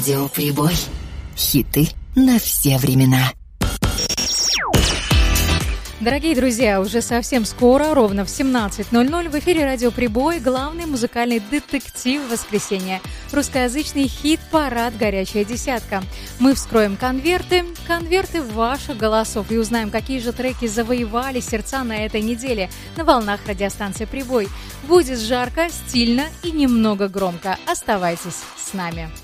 Радио Прибой. Хиты на все времена. Дорогие друзья, уже совсем скоро, ровно в 17:00, в эфире «Радио Прибой» главный музыкальный детектив воскресенья. Русскоязычный хит-парад «Горячая десятка». Мы вскроем конверты ваших голосов и узнаем, какие же треки завоевали сердца на этой неделе на волнах радиостанции «Прибой». Будет жарко, стильно и немного громко. Оставайтесь с нами.